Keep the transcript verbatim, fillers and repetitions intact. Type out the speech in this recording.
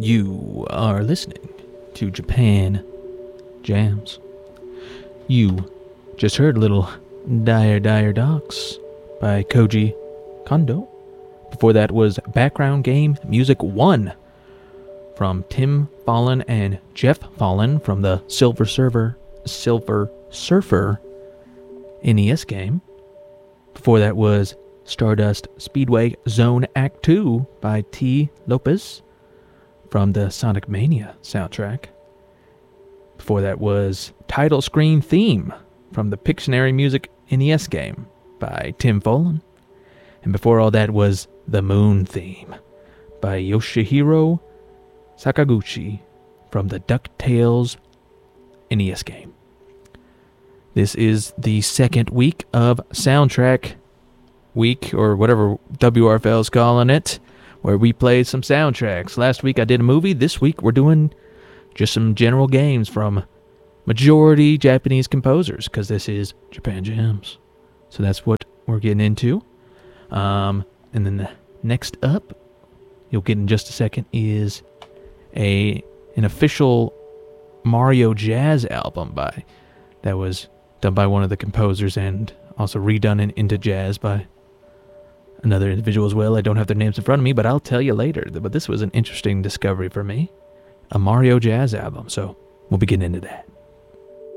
You are listening to Japan Jams. You just heard a little Dire Dire Docks by Koji Kondo. Before that was Background Game Music one from Tim Follin and Jeff Follin from the Silver Server, Silver Surfer N E S game. Before that was Stardust Speedway Zone Act two by T. Lopez from the Sonic Mania soundtrack. Before that was Title Screen Theme from the Pictionary Music N E S game by Tim Follin. And before all that was The Moon Theme by Yoshihiro Sakaguchi from the DuckTales N E S game. This is the second week of Soundtrack Week, or whatever W R F L is calling it, where we played some soundtracks. Last week I did a movie. This week we're doing just some general games from majority Japanese composers, because this is Japan Jams. So that's what we're getting into. Um, and then the next up, you'll get in just a second, is a an official Mario Jazz album by that was done by one of the composers and also redone in, into jazz by another individual as well. I don't have their names in front of me, but I'll tell you later. But this was an interesting discovery for me. A Mario Jazz album, so we'll be getting into that.